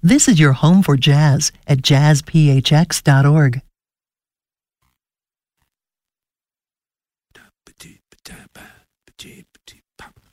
This is your home for jazz at jazzphx.org.